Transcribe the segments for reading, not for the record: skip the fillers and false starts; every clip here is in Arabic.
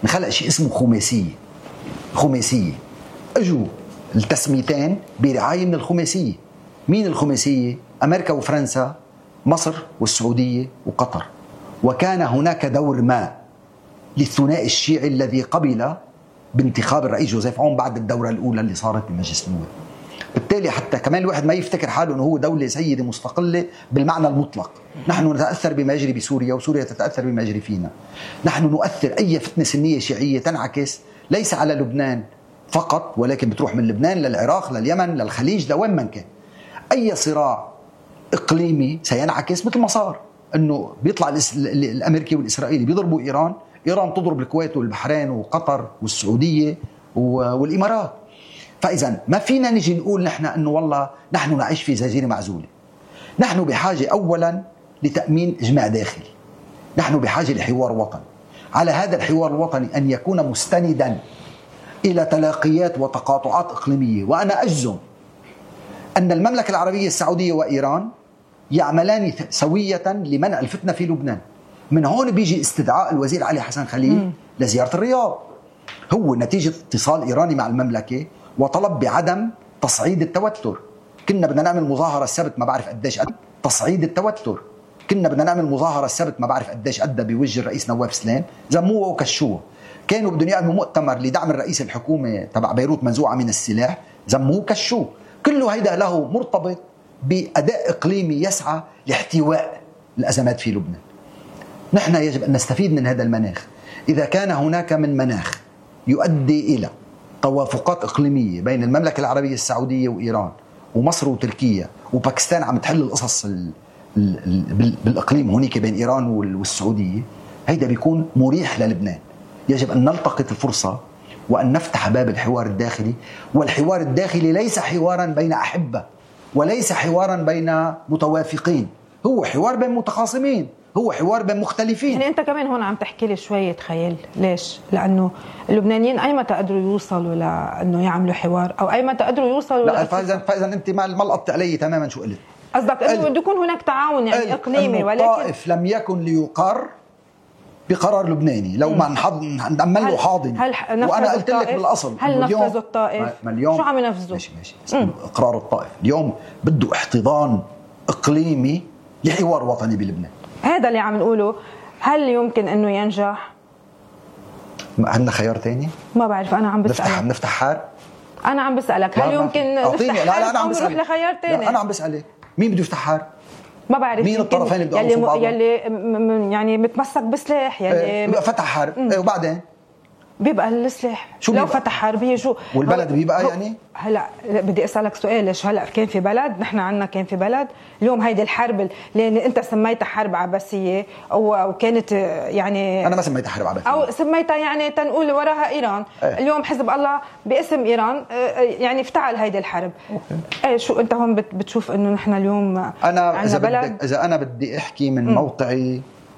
انخلق شيء اسمه خماسية. اجوا التسميتين برعاية من الخماسية. مين الخماسية؟ أمريكا وفرنسا، مصر والسعودية وقطر. وكان هناك دور ما للثنائي الشيعي الذي قبل بانتخاب الرئيس جوزيف عون بعد الدورة الأولى اللي صارت بمجلس النواب. بالتالي حتى كمان الواحد ما يفتكر حاله أنه هو دولة سيدة مستقلة بالمعنى المطلق. نحن نتأثر بما يجري بسوريا وسوريا تتأثر بما يجري فينا. نحن نؤثر أي فتنة سنية شيعية تنعكس ليس على لبنان فقط، ولكن بتروح من لبنان للعراق لليمن للخليج لوين من كان. أي صراع إقليمي سينعكس مثل ما صار أنه بيطلع الأمريكي والإسرائيلي بيضربوا إيران تضرب الكويت والبحرين وقطر والسعودية والإمارات. فإذا ما فينا نجي نقول نحن أنه والله نحن نعيش في جزيرة معزولة. نحن بحاجة أولا لتأمين إجماع داخلي. نحن بحاجة لحوار وطني. على هذا الحوار الوطني أن يكون مستندا إلى تلاقيات وتقاطعات إقليمية. وأنا أجزم أن المملكة العربية السعودية وإيران يعملان سوية لمنع الفتنة في لبنان. من هون بيجي استدعاء الوزير علي حسن خليل لزيارة الرياض، هو نتيجة اتصال إيراني مع المملكة وطلب بعدم تصعيد التوتر. كنا بدنا نعمل مظاهرة السبت ما بعرف قديش أدى تصعيد التوتر. كنا بدنا نعمل مظاهرة السبت ما بعرف قديش أدى بوجه الرئيس نواف سلام، زموه وكشوه. كانوا بدهم يعملوا مؤتمر لدعم الرئيس الحكومة تبع بيروت منزوعة من السلاح، زموه وكشوه. كله هيدا له مرتبط بأداء إقليمي يسعى لاحتواء الأزمات في لبنان. نحن يجب أن نستفيد من هذا المناخ. إذا كان هناك من مناخ يؤدي إلى توافقات إقليمية بين المملكة العربية السعودية وإيران ومصر وتركيا وباكستان عم تحل القصص بالإقليم هونيك بين إيران والسعودية، هيدا بيكون مريح للبنان. يجب أن نلتقط الفرصة وأن نفتح باب الحوار الداخلي. والحوار الداخلي ليس حوارا بين أحبة وليس حوارا بين متوافقين، هو حوار بين متخاصمين، هو حوار بين مختلفين. يعني أنت كمان هون عم تحكي لي شوية خيال. ليش؟ لأنه اللبنانيين أي متى قدروا يوصلوا لأنه يعملوا حوار أو أي متى قدروا يوصلوا لا فإذا أنت ما لقطت علي تماما شو قلت. قصدك أنه بده يكون هناك تعاون يعني إقليمي، ولكن الطائف لم يكن ليقر بقرار لبناني لو ما نعمل له حاضن. وأنا قلت لك بالأصل هل نفذوا الطائف؟ شو عم ينفذوا؟ ماشي. إقرار الطائف اليوم بده احتضان إقليمي لحوار وطني بلبنان. هذا اللي عم نقوله. هل يمكن أنه ينجح؟ عندنا خيار تاني؟ ما بعرف. أنا عم بسألك. نفتح حرب؟ أنا عم بسألك هل يمكن نفتح حرب؟ لا أنا عم بسألك. نروح لخيار تاني. أنا عم بسألك مين بده يفتح حرب؟ ما بعرف. مين الطرفين اللي بدهم يوقفوا بعضهم؟ يلي يعني متمسك بسلاح يلي فتح حرب. وبعدين بيبقى السلاح لو فتح حرب يجوا والبلد بيبقى يعني. هلا بدي اسالك سؤال. ليش هلا كان في بلد؟ نحن عنا كان في بلد اليوم هيدي الحرب اللي انت سميتها حرب عباسيه او كانت يعني انا ما سميتها حرب عباسيه او سميتها يعني تنقول وراها ايران. اليوم حزب الله باسم ايران يعني افتعل هيدي الحرب. شو انت هون بتشوف انه نحن اليوم انا اذا انا بدي احكي من موقعي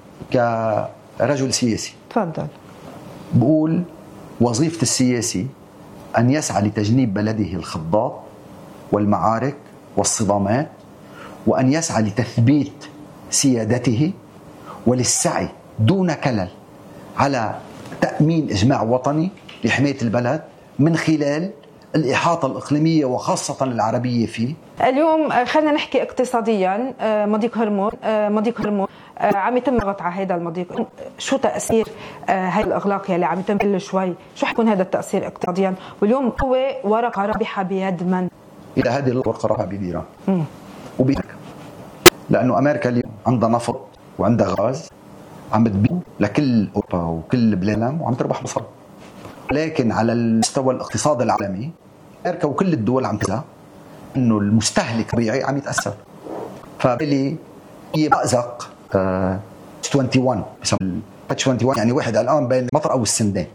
كرجل سياسي. تفضل. بقول وظيفة السياسي أن يسعى لتجنيب بلده الخضات والمعارك والصدامات، وأن يسعى لتثبيت سيادته، وللسعي دون كلل على تأمين إجماع وطني لحماية البلد من خلال الإحاطة الإقليمية وخاصة العربية فيه. اليوم خلينا نحكي اقتصاديا. مضيق هرمون عم يتم الضغط على هذا المضيق. شو تأثير هاي الإغلاق يلي عم يتم كل شوي؟ شو حيكون هذا التأثير اقتصاديا؟ واليوم هو ورقة رابحة بيد من؟ إذا هذه الورقة رابحة بيد إيران وبأمريكا، لأنه أمريكا اليوم عندها نفط وعندها غاز عم بتبيع لكل أوروبا وكل بلاد العالم وعم تربح مصر. لكن على المستوى الاقتصادي العالمي أمريكا وكل الدول عم تزعل إنه المستهلك الطبيعي عم يتأثر. فبالتالي هي مأزق 21 بسموه 21 يعني واحد الآن بين المطر أو السندان.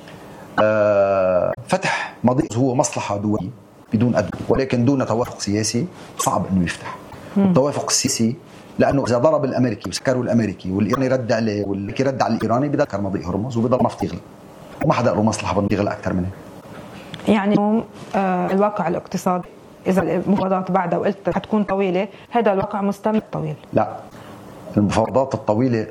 فتح مضيق هو مصلحة دولية بدون أدنى، ولكن دون توافق سياسي صعب إنه يفتح. التوافق السياسي لأنه إذا ضرب الأمريكي وسكروا الأمريكي والإيراني رد عليه والأمريكي رد على الإيراني بذكر مضيق هرمز وبضل نفط يغلى، وما حدا له مصلحة بالنفط يغلى أكثر منه. يعني الواقع الاقتصادي إذا المفاوضات بعدها وقلت حتكون طويلة، هذا الواقع مستمر طويل. لا، المفاوضات الطويلة